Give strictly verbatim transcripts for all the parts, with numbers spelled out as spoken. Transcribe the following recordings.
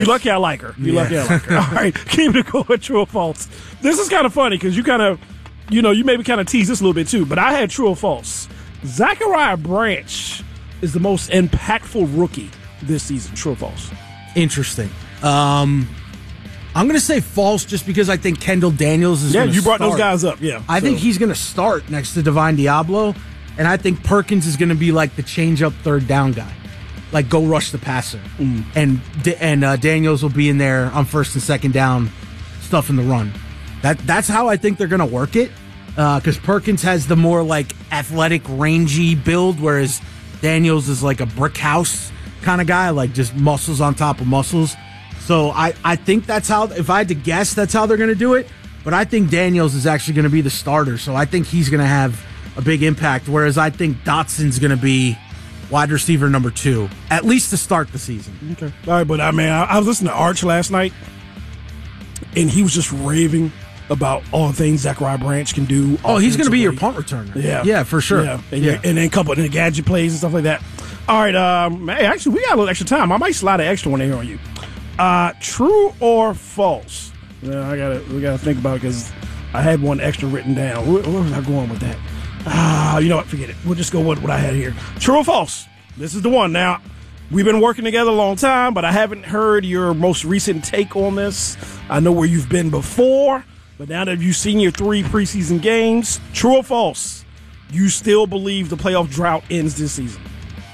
You're lucky I like her. You're Yeah. lucky I like her. All right, keep it going. True or false? This is kind of funny because you kind of, you know, you maybe kind of tease this a little bit too. But I had true or false. Zachariah Branch is the most impactful rookie this season. True or false? Interesting. Um, I'm going to say false just because I think Kendall Daniels is Yeah, going to you brought start. those guys up. Yeah, I so. think he's going to start next to Divine Diablo, and I think Perkins is going to be like the change-up third down guy. Like, go rush the passer. Mm. And and uh, Daniels will be in there on first and second down, stuff in the run. That That's how I think they're going to work it, because uh, Perkins has the more, like, athletic, rangy build, whereas Daniels is like a brick house kind of guy, like just muscles on top of muscles. So I, I think that's how, if I had to guess, that's how they're going to do it. But I think Daniels is actually going to be the starter, so I think he's going to have a big impact, whereas I think Dotson's going to be wide receiver number two, at least to start the season. Okay. All right, but I mean, I, I was listening to Arch last night, and he was just raving about all the things Zachariah Branch can do. Oh, he's going to be your offensively. punt returner. Yeah. Yeah, for sure. Yeah. And, yeah. and then a couple of the gadget plays and stuff like that. All right, um, hey, actually, we got a little extra time. I might slide an extra one here on you. Uh, true or false? Yeah, I gotta, we got to think about it because I had one extra written down. Where, where was I going with that? Ah, you know what? Forget it. We'll just go with what I had here. True or false? This is the one. Now, we've been working together a long time, but I haven't heard your most recent take on this. I know where you've been before, but now that you've seen your three preseason games, true or false, you still believe the playoff drought ends this season?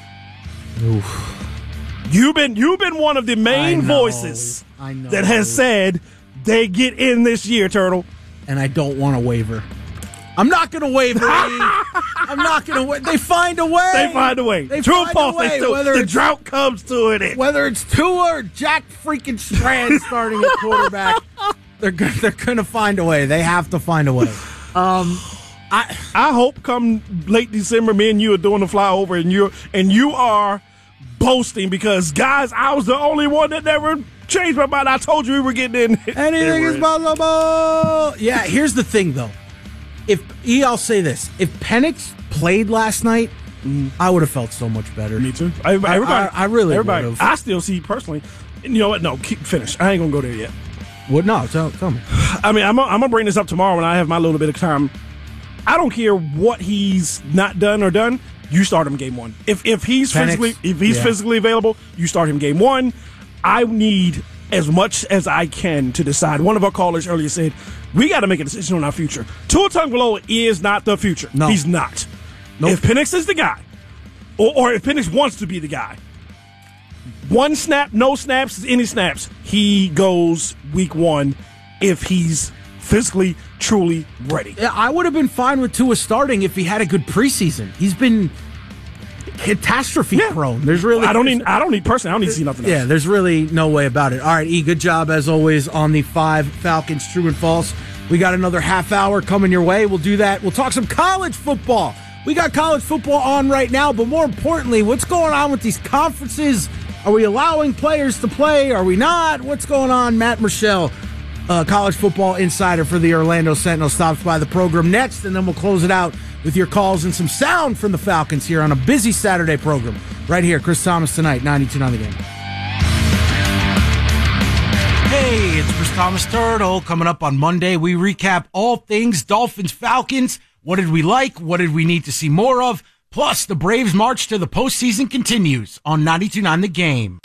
Oof. You've been you've been one of the main I know. voices I know. that has said they get in this year, Turtle. And I don't want to waver. I'm not going to waver. I'm not going to waver. They find a way. They find a way. They True or find false? a way, They still, whether the it's- drought comes to it. Whether it's Tua or Jack freaking Strand starting at quarterback, they're go- they're going to find a way. They have to find a way. Um, I I hope come late December, me and you are doing the flyover, and you and you are boasting because, guys, I was the only one that never changed my mind. I told you we were getting in. anything is possible. Yeah, here's the thing though. If E, I'll say this: if Penix played last night, mm. I would have felt so much better. Me too. Everybody, everybody, I, I really everybody. would've. I still see personally. And you know what? No, keep finish. I ain't gonna go there yet. What? No, tell, tell me. I mean, I'm, I'm gonna bring this up tomorrow when I have my little bit of time. I don't care what he's not done or done. You start him game one. If if he's Penix, physically if he's yeah. physically available, you start him game one. I need as much as I can to decide. One of our callers earlier said we got to make a decision on our future. Tua Tagovailoa is not the future. No, he's not. Nope. If Penix is the guy, or, or if Penix wants to be the guy, one snap, no snaps, any snaps, he goes week one if he's physically, truly ready. Yeah, I would have been fine with Tua starting if he had a good preseason. He's been catastrophe Yeah. prone. There's really I don't need. I don't need personally. I don't need to see nothing else. Yeah, there's really no way about it. All right, E, good job as always on the five Falcons, true and false. We got another half hour coming your way. We'll do that. We'll talk some college football. We got college football on right now, but more importantly, what's going on with these conferences? Are we allowing players to play? Are we not? What's going on? Matt Michelle, uh, college football insider for the Orlando Sentinel, stops by the program next, and then we'll close it out with your calls and some sound from the Falcons here on a busy Saturday program. Right here, Chris Thomas tonight, ninety-two on the game. Hey, it's Chris Thomas Turtle. Coming up on Monday, we recap all things Dolphins Falcons. What did we like? What did we need to see more of? Plus, the Braves' march to the postseason continues on ninety-two point nine The Game.